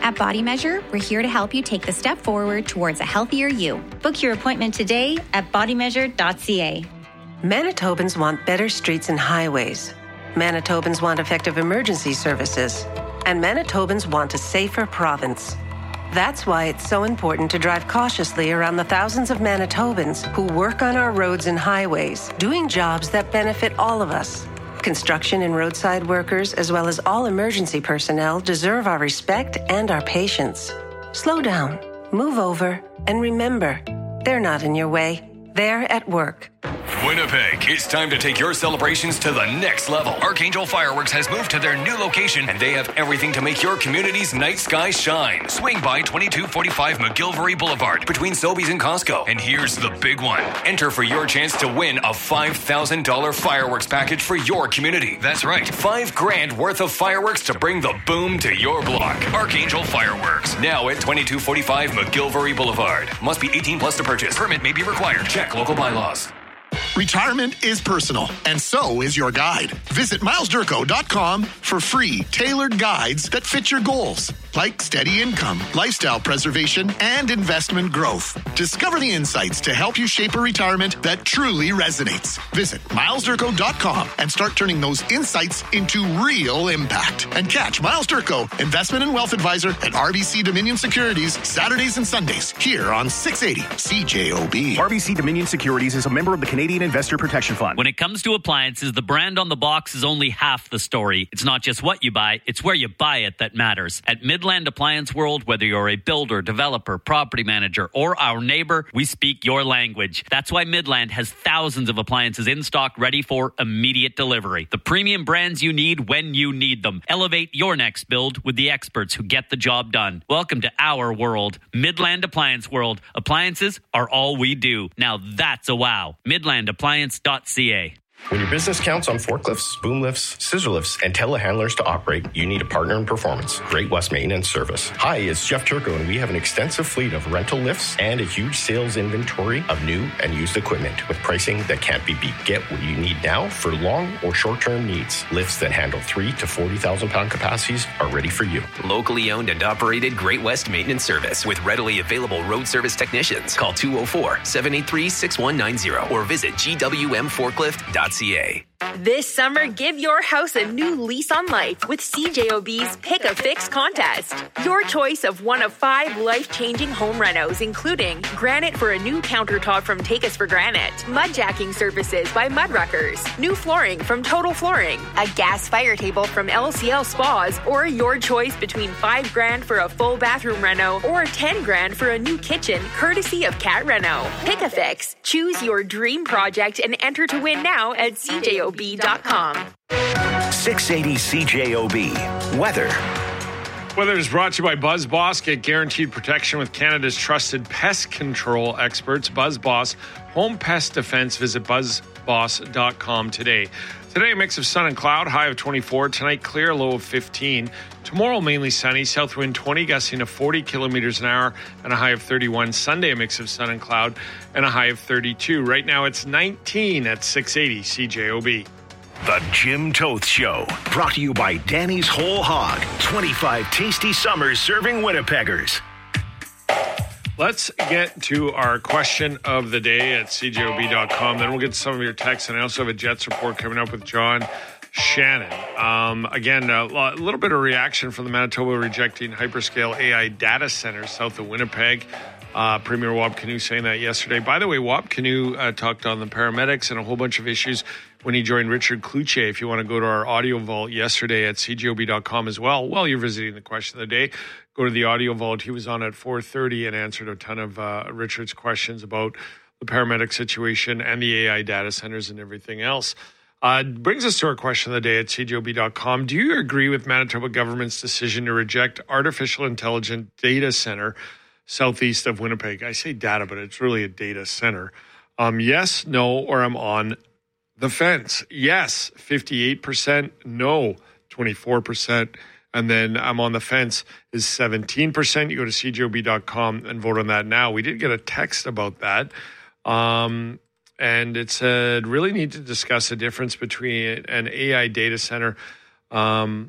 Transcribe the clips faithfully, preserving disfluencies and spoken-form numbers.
At Body Measure, we're here to help you take the step forward towards a healthier you. Book your appointment today at body measure dot c a. Manitobans want better streets and highways. Manitobans want effective emergency services. And Manitobans want a safer province. That's why it's so important to drive cautiously around the thousands of Manitobans who work on our roads and highways, doing jobs that benefit all of us. Construction and roadside workers, as well as all emergency personnel, deserve our respect and our patience. Slow down, move over, and remember, they're not in your way. They're at work. Winnipeg, it's time to take your celebrations to the next level. Archangel Fireworks has moved to their new location, and they have everything to make your community's night sky shine. Swing by twenty-two forty-five McGilvery Boulevard between Sobeys and Costco. And here's the big one. Enter for your chance to win a five thousand dollars fireworks package for your community. That's right, five grand worth of fireworks to bring the boom to your block. Archangel Fireworks, now at twenty-two forty-five McGilvery Boulevard. Must be eighteen plus to purchase. Permit may be required. Check local bylaws. Retirement is personal, and so is your guide. Visit miles durko dot com for free, tailored guides that fit your goals, like steady income, lifestyle preservation, and investment growth. Discover the insights to help you shape a retirement that truly resonates. Visit miles durko dot com and start turning those insights into real impact. And catch Miles Durko, Investment and Wealth Advisor at R B C Dominion Securities, Saturdays and Sundays, here on six eighty C J O B. R B C Dominion Securities is a member of the Canadian Investor Protection Fund. When it comes to appliances, the brand on the box is only half the story. It's not just what you buy, it's where you buy it that matters. At Midland Appliance World, whether you're a builder, developer, property manager, or our neighbor, we speak your language. That's why Midland has thousands of appliances in stock ready for immediate delivery. The premium brands you need when you need them. Elevate your next build with the experts who get the job done. Welcome to our world, Midland Appliance World. Appliances are all we do. Now that's a wow. midland appliance dot c a. When your business counts on forklifts, boom lifts, scissor lifts, and telehandlers to operate, you need a partner in performance. Great West Maintenance Service. Hi, it's Jeff Turco, and we have an extensive fleet of rental lifts and a huge sales inventory of new and used equipment with pricing that can't be beat. Get what you need now for long or short-term needs. Lifts that handle three to forty thousand pound capacities are ready for you. Locally owned and operated Great West Maintenance Service with readily available road service technicians. Call two oh four, seven eight three, six one nine zero or visit g w m forklift dot c a. This summer, give your house a new lease on life with C J O B's Pick a Fix contest. Your choice of one of five life-changing home renos, including granite for a new countertop from Take Us for Granite, mud jacking services by Mudruckers, new flooring from Total Flooring, a gas fire table from L C L Spas, or your choice between five grand for a full bathroom reno or ten grand for a new kitchen, courtesy of Cat Reno. Pick a Fix. Choose your dream project and enter to win now at C J O B dot com. six eighty C J O B. Weather. Weather is brought to you by BuzzBoss. Get guaranteed protection with Canada's trusted pest control experts. BuzzBoss, home pest defense. Visit buzz boss dot com today. Today, a mix of sun and cloud, high of twenty-four. Tonight, clear, low of fifteen. Tomorrow, mainly sunny, south wind twenty, gusting to forty kilometers an hour, and a high of thirty-one. Sunday, a mix of sun and cloud, and a high of thirty-two. Right now, it's nineteen at six eighty C J O B. The Jim Toth Show, brought to you by Danny's Whole Hog. twenty-five tasty summers serving Winnipeggers. Let's get to our question of the day at c j o b dot com. Then we'll get to some of your texts, and I also have a Jets report coming up with John Shannon. Um, again, a, a little bit of reaction from the Manitoba rejecting hyperscale A I data centers south of Winnipeg. Uh, Premier Wab Kinew saying that yesterday. By the way, Wab Kinew uh, talked on the paramedics and a whole bunch of issues when he joined Richard Cloutier. If you want to go to our audio vault yesterday at c j o b dot com as well, while you're visiting the question of the day, go to the audio vault. He was on at four thirty and answered a ton of uh, Richard's questions about the paramedic situation and the A I data centers and everything else. Uh, brings us to our question of the day at c j o b dot com. Do you agree with Manitoba government's decision to reject artificial intelligence data center southeast of Winnipeg? I say data, but it's really a data center. Um, yes, no, or I'm on the fence. Yes, fifty-eight percent. No, twenty-four percent. And then I'm on the fence is seventeen percent. You go to c j o b dot com and vote on that now. We did get a text about that. Um, and it said, really need to discuss the difference between an A I data center um,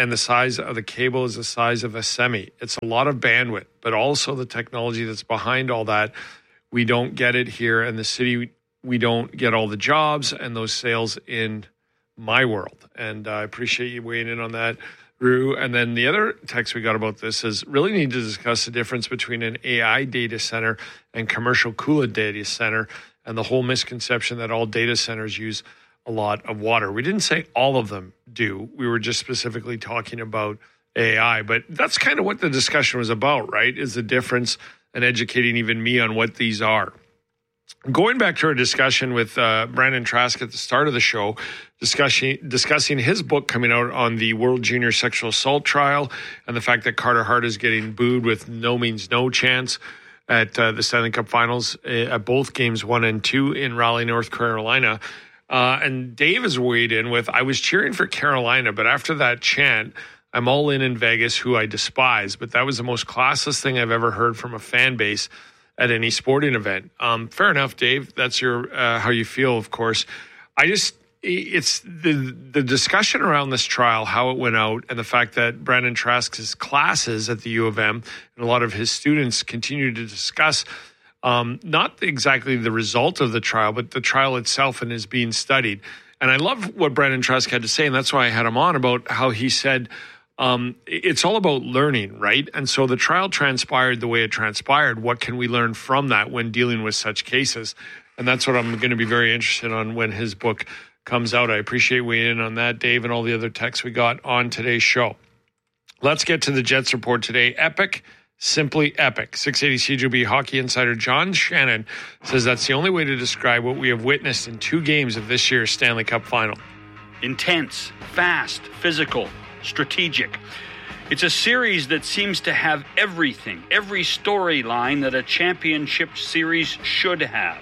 and the size of the cable is the size of a semi. It's a lot of bandwidth, but also the technology that's behind all that. We don't get it here in the city. We don't get all the jobs and those sales in my world. And I appreciate you weighing in on that, Rue. And then the other text we got about this is really need to discuss the difference between an A I data center and commercial cooled data center, and the whole misconception that all data centers use a lot of water. We didn't say all of them do. We were just specifically talking about A I, but that's kind of what the discussion was about, right? Is the difference, and educating even me on what these are. Going back to our discussion with uh, Brandon Trask at the start of the show, discussing discussing his book coming out on the World Junior Sexual Assault trial and the fact that Carter Hart is getting booed with no means no chance at uh, the Stanley Cup Finals uh, at both games one and two in Raleigh, North Carolina. Uh, and Dave has weighed in with, I was cheering for Carolina, but after that chant, I'm all in in Vegas, who I despise. But that was the most classless thing I've ever heard from a fan base at any sporting event. Um, fair enough, Dave. That's your uh, how you feel, of course. I just, it's the the discussion around this trial, how it went out, and the fact that Brandon Trask's classes at the U of M and a lot of his students continue to discuss um, not exactly the result of the trial, but the trial itself and is being studied. And I love what Brandon Trask had to say, and that's why I had him on, about how he said, Um, it's all about learning, right? And so the trial transpired the way it transpired. What can we learn from that when dealing with such cases? And that's what I'm going to be very interested on when his book comes out. I appreciate weighing in on that, Dave, and all the other texts we got on today's show. Let's get to the Jets report today. Epic, simply epic. six eighty C J O B hockey insider John Shannon says that's the only way to describe what we have witnessed in two games of this year's Stanley Cup Final. Intense, fast, physical, strategic. It's a series that seems to have everything, every storyline that a championship series should have.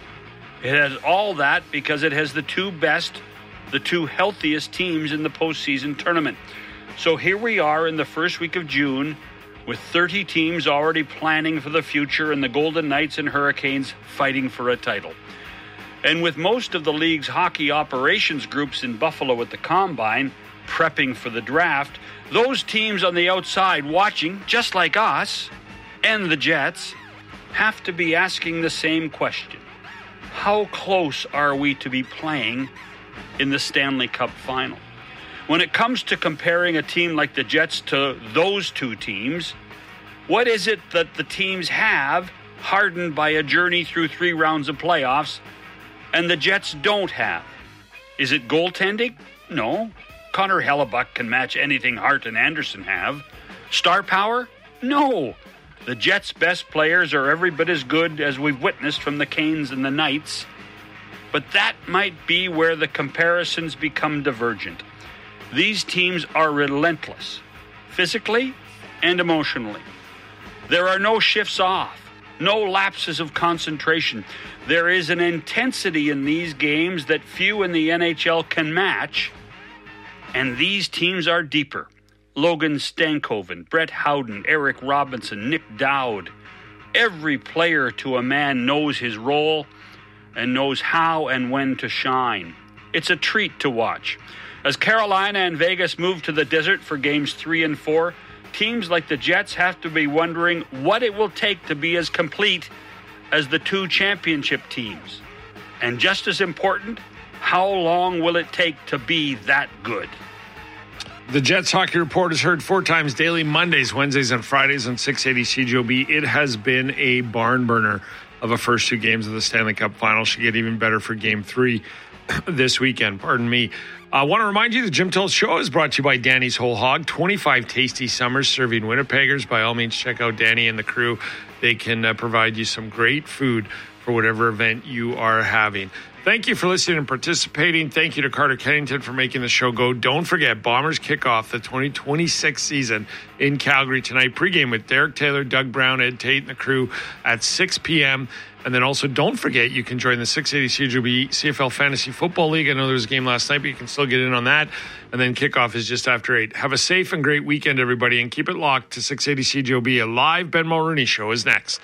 It has all that because it has the two best, the two healthiest teams in the postseason tournament. So here we are in the first week of June with thirty teams already planning for the future and the Golden Knights and Hurricanes fighting for a title. And with most of the league's hockey operations groups in Buffalo at the Combine prepping for the draft, those teams on the outside watching, just like us and the Jets, have to be asking the same question. How close are we to be playing in the Stanley Cup Final? When it comes to comparing a team like the Jets to those two teams, what is it that the teams have hardened by a journey through three rounds of playoffs and the Jets don't have? Is it goaltending? No. Connor Hellebuck can match anything Hart and Anderson have. Star power? No. The Jets' best players are every bit as good as we've witnessed from the Canes and the Knights. But that might be where the comparisons become divergent. These teams are relentless, physically and emotionally. There are no shifts off, no lapses of concentration. There is an intensity in these games that few in the N H L can match. And these teams are deeper. Logan Stankoven, Brett Howden, Eric Robinson, Nick Dowd. Every player to a man knows his role and knows how and when to shine. It's a treat to watch. As Carolina and Vegas move to the desert for games three and four, teams like the Jets have to be wondering what it will take to be as complete as the two championship teams. And just as important, how long will it take to be that good? The Jets Hockey Report is heard four times daily, Mondays, Wednesdays, and Fridays on six eighty C J O B. It has been a barn burner of the first two games of the Stanley Cup Final. Should get even better for game three this weekend. Pardon me. I want to remind you the Jim Toth Show is brought to you by Danny's Whole Hog. twenty-five tasty summers serving Winnipeggers. By all means, check out Danny and the crew. They can uh, provide you some great food for whatever event you are having. Thank you for listening and participating. Thank you to Carter Kennington for making the show go. Don't forget, Bombers kick off the twenty twenty-six season in Calgary tonight. Pregame with Derek Taylor, Doug Brown, Ed Tate, and the crew at six p.m. And then also, don't forget, you can join the six eighty C J O B C F L Fantasy Football League. I know there was a game last night, but you can still get in on that. And then kickoff is just after eight. Have a safe and great weekend, everybody, and keep it locked to six eighty C J O B. A live Ben Mulrooney show is next.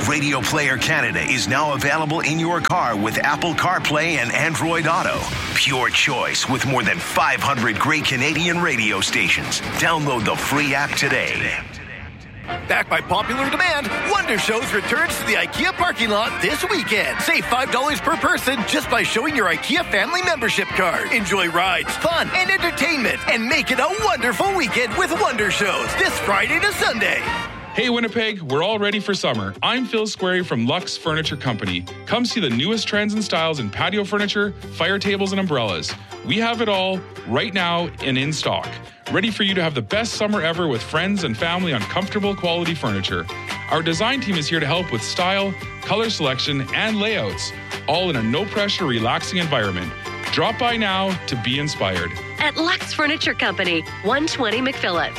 Radio Player Canada is now available in your car with Apple CarPlay and Android Auto. Pure choice with more than five hundred great Canadian radio stations. Download the free app today. Backed by popular demand, Wonder Shows returns to the IKEA parking lot this weekend. Save five dollars per person just by showing your IKEA family membership card. Enjoy rides, fun, and entertainment, and make it a wonderful weekend with Wonder Shows this Friday to Sunday. Hey Winnipeg, we're all ready for summer. I'm Phil Squarey from Lux Furniture Company. Come see the newest trends and styles in patio furniture, fire tables, and umbrellas. We have it all right now and in stock. Ready for you to have the best summer ever with friends and family on comfortable quality furniture. Our design team is here to help with style, color selection, and layouts, all in a no-pressure, relaxing environment. Drop by now to be inspired. At Lux Furniture Company, one twenty McPhillips.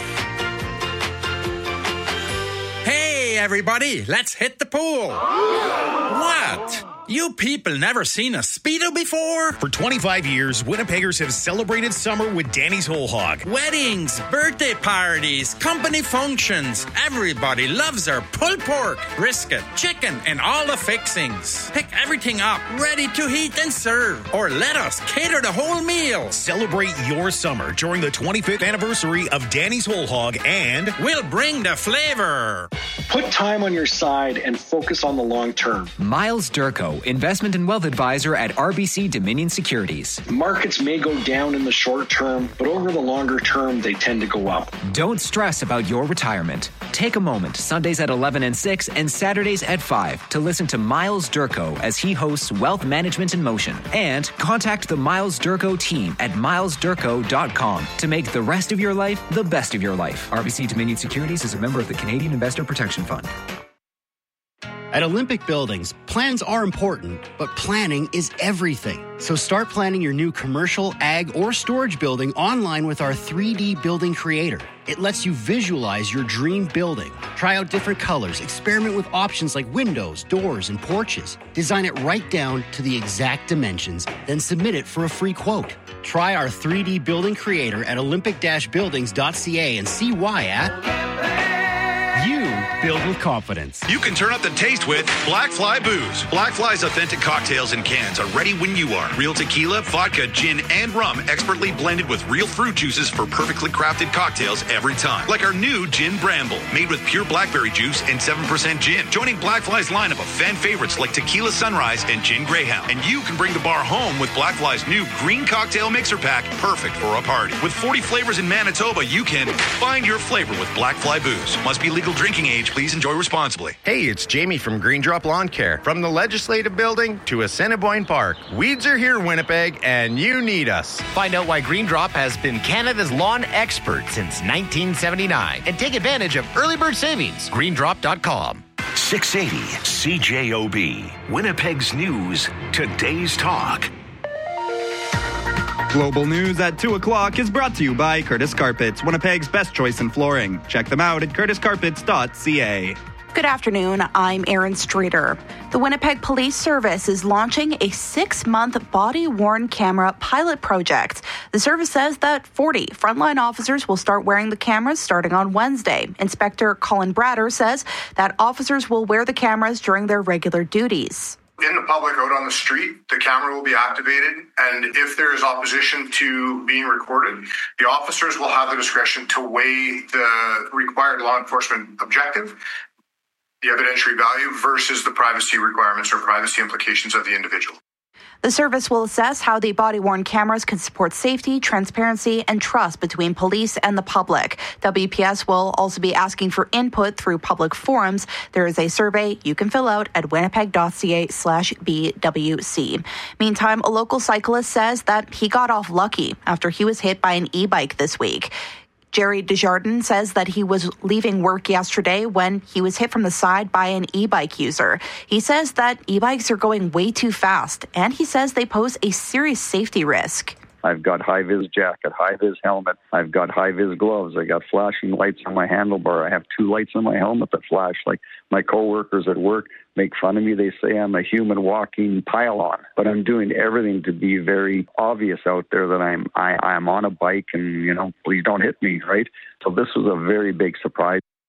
Hey, everybody, let's hit the pool. What? You people never seen a Speedo before? For twenty-five years, Winnipeggers have celebrated summer with Danny's Whole Hog. Weddings, birthday parties, company functions. Everybody loves our pulled pork, brisket, chicken, and all the fixings. Pick everything up, ready to heat and serve. Or let us cater the whole meal. Celebrate your summer during the twenty-fifth anniversary of Danny's Whole Hog, and we'll bring the flavor. Put time on your side and focus on the long term. Miles Durko, Investment and Wealth Advisor at R B C Dominion Securities. Markets may go down in the short term, but over the longer term, they tend to go up. Don't stress about your retirement. Take a moment, Sundays at eleven and six and Saturdays at five, to listen to Miles Durko as he hosts Wealth Management in Motion. And contact the Miles Durko team at miles durko dot com to make the rest of your life the best of your life. R B C Dominion Securities is a member of the Canadian Investor Protection Fund. At Olympic Buildings, plans are important, but planning is everything. So start planning your new commercial, ag, or storage building online with our three D Building Creator. It lets you visualize your dream building, try out different colors, experiment with options like windows, doors, and porches. Design it right down to the exact dimensions, then submit it for a free quote. Try our three D Building Creator at olympic dash buildings dot c a and see why at... You build with confidence. You can turn up the taste with Black Fly Booze. Black Fly's authentic cocktails and cans are ready when you are. Real tequila, vodka, gin, and rum expertly blended with real fruit juices for perfectly crafted cocktails every time. Like our new Gin Bramble, made with pure blackberry juice and seven percent gin. Joining Black Fly's lineup of fan favorites like Tequila Sunrise and Gin Greyhound. And you can bring the bar home with Black Fly's new Green Cocktail Mixer Pack, perfect for a party. With forty flavors in Manitoba, you can find your flavor with Black Fly Booze. Must be legal drinking age. Please enjoy responsibly. Hey, it's Jamie from Green Drop Lawn Care. From the Legislative Building to Assiniboine Park, weeds are here, Winnipeg, and you need us. Find out why Green Drop has been Canada's lawn expert since nineteen seventy-nine and take advantage of early bird savings. green drop dot com. six eighty C J O B, Winnipeg's News, Today's Talk. Global News at two o'clock is brought to you by Curtis Carpets, Winnipeg's best choice in flooring. Check them out at curtis carpets dot c a. Good afternoon. I'm Erin Streeter. The Winnipeg Police Service is launching a six-month body-worn camera pilot project. The service says that forty frontline officers will start wearing the cameras starting on Wednesday. Inspector Colin Bratter says that officers will wear the cameras during their regular duties. In the public, out on the street, the camera will be activated, and if there is opposition to being recorded, the officers will have the discretion to weigh the required law enforcement objective, the evidentiary value, versus the privacy requirements or privacy implications of the individual. The service will assess how the body-worn cameras can support safety, transparency, and trust between police and the public. W P S will also be asking for input through public forums. There is a survey you can fill out at winnipeg dot c a slash b w c. Meantime, a local cyclist says that he got off lucky after he was hit by an e-bike this week. Jerry Desjardins says that he was leaving work yesterday when he was hit from the side by an e-bike user. He says that e-bikes are going way too fast, and he says they pose a serious safety risk. I've got high-vis jacket, high-vis helmet. I've got high-vis gloves. I got flashing lights on my handlebar. I have two lights on my helmet that flash. Like my coworkers at work make fun of me. They say I'm a human walking pylon, but I'm doing everything to be very obvious out there that I'm I, I'm on a bike and, you know, please don't hit me, right? So this was a very big surprise.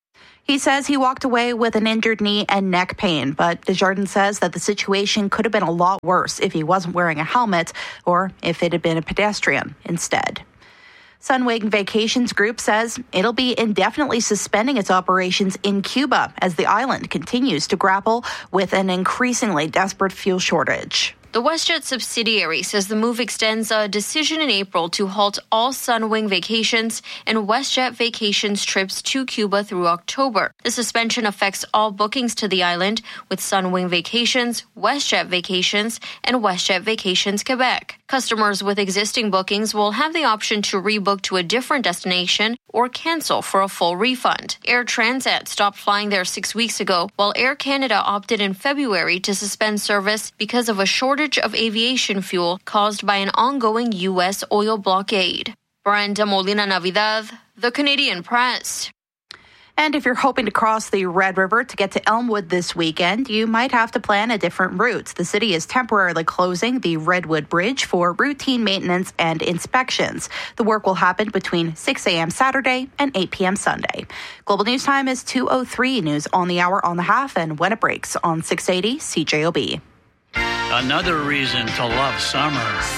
He says he walked away with an injured knee and neck pain, but Desjardins says that the situation could have been a lot worse if he wasn't wearing a helmet or if it had been a pedestrian instead. Sunwing Vacations Group says it'll be indefinitely suspending its operations in Cuba as the island continues to grapple with an increasingly desperate fuel shortage. The WestJet subsidiary says the move extends a decision in April to halt all Sunwing Vacations and WestJet Vacations trips to Cuba through October. The suspension affects all bookings to the island, with Sunwing Vacations, WestJet Vacations, and WestJet Vacations Quebec. Customers with existing bookings will have the option to rebook to a different destination or cancel for a full refund. Air Transat stopped flying there six weeks ago, while Air Canada opted in February to suspend service because of a shortage of aviation fuel caused by an ongoing U S oil blockade. Brenda Molina Navidad, The Canadian Press. And if you're hoping to cross the Red River to get to Elmwood this weekend, you might have to plan a different route. The city is temporarily closing the Redwood Bridge for routine maintenance and inspections. The work will happen between six a.m. Saturday and eight p.m. Sunday. Global News Time is two oh three. News on the hour, on the half, and when it breaks on six eighty C J O B. Another reason to love summer.